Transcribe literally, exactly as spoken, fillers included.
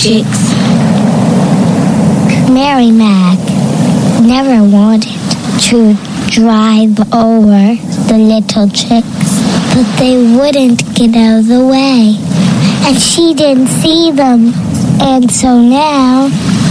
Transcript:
chicks. Mary Mac never wanted to drive over the little chicks, but they wouldn't get out of the way. And she didn't see them. And so now